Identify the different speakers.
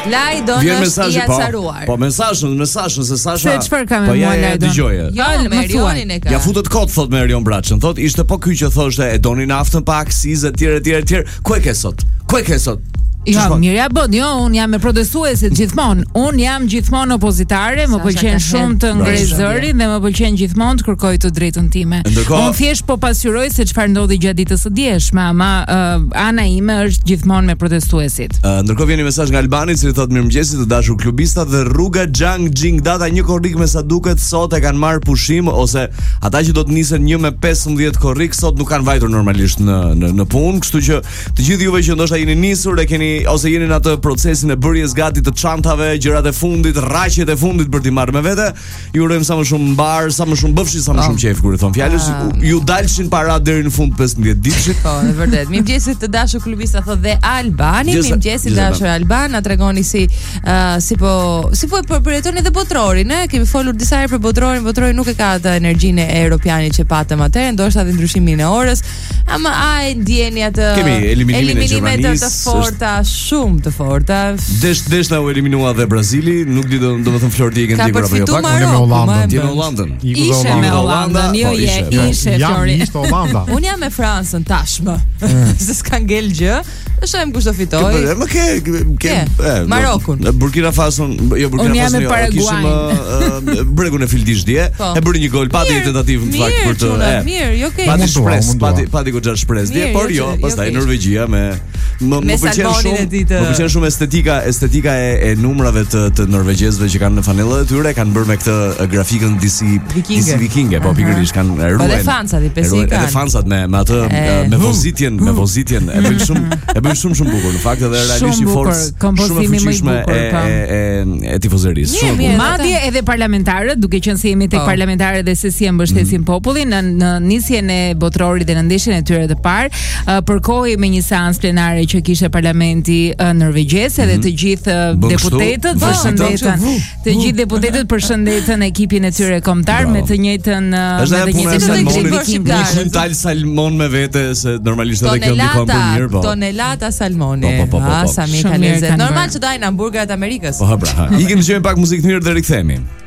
Speaker 1: Lajdon është i acaruar.
Speaker 2: Po mesazhin se Sasha.
Speaker 1: Se çfarë ka me mua Lajdon?
Speaker 2: Dëgjoje.
Speaker 1: Jo, me Erionin e ka.
Speaker 2: Ja futet kot thot me Erion Braçën. Thot ishte po ky që thoshte e doni naftën pa aksizë etj. Ku e ke sot?
Speaker 3: Jo, mirë ja bën. Jo, un jam me protestuesit gjithmonë. Un jam gjithmonë opozitare, më pëlqen shumë të ngrej zërin dhe më pëlqen gjithmonë të kërkoj të drejtën time. Un thjesht po pasqyroj se çfarë ndodhi gjatë ditës së djeshme, ama ana ime është gjithmonë me protestuesit.
Speaker 2: Ndërkohë vjen një mesazh nga Albani i cili thotë mirëmëngjesit të dashur klubista dhe rruga Xhang Xingdata një korrik me sa duket sot e kanë marrë pushim ose ata që do të nisen 1:15 korrik sot nuk kanë vajtur normalisht në punë, kështu që të gjithë juve që ndoshta jeni nisur e keni ose jeni në atë procesin e bërjes gati të çantave, gjërat e fundit, rraqet e fundit për t'i marrë me vete, ju urojmë sa më shumë mbar, sa më shumë bëfshi, sa më shumë qejf kur i thon fjalës, ju dalshin para deri në fund 15 ditëshit.
Speaker 1: Po, është vërtet. Mirëmëngjesit të dashur klubista thotë dhe Albani, mirëmëngjesit dashur Alban, na tregoni si po përjetoni dhe botrorin, kemi folur disa herë për botrorin, botrori nuk e ka atë energjinë e europianit që patëm atë, ndoshta edhe ndryshimin e orës, ama ai ndjeni atë eliminimet të forta, shumë të forta.
Speaker 2: Deshta u eliminua dhe Brazili, nuk di domethënë Flordi e kanë dikur apo jo pak.
Speaker 1: Ti
Speaker 2: me Hollandën.
Speaker 3: Ishte me Hollandën, jo ishte Flori.
Speaker 4: Ishte Hollanda.
Speaker 1: Unë jam me Francën tashmë. Se s'ka ngel gjë. Shohim kush do fitoj.
Speaker 2: Më ke
Speaker 1: Marokun.
Speaker 2: Burkina Faso, jo Burkina Faso, kishim bregun e Fildish dje, e bëri një gol, pati tentativë në fakt për të.
Speaker 1: Mirë, jo okay.
Speaker 2: Pati goxha shpresë dje, por jo, pastaj Norvegjia më pëlqen shumë estetika e numrave të norvegjezëve që kanë në fanellat e tyre, kanë bërë me këtë grafikën disi vikinge, po pikërisht kanë ruajtur.
Speaker 1: Po dhe fancat i pesi kanë.
Speaker 2: Edhe fansat me atë me vozitjen e bën shumë bukur në fakt edhe realisht i forcë shumë fuqishme e tifozërisë.
Speaker 3: Madje edhe parlamentarët, duke qenë se jemi tek parlamentarët dhe se si e mbështesin popullin në nisjen e botrorit dhe në ndeshjen e tyre të parë, përkohej me një seancë plenare që kishte parlamenti norvegjez edhe të gjithë deputetët përshëndetën ekipin e tyre kombëtar me të njëjtën
Speaker 2: tal salmon me vete se normalisht edhe kjo ndikon për mirë, po.
Speaker 1: Tonelata salmoni. Sa mi ka lezet. Normal që dajnë hamburgerat Amerikës.
Speaker 2: Po, bra. Ikim të gjejmë pak muzikë të mirë dhe rikthehemi.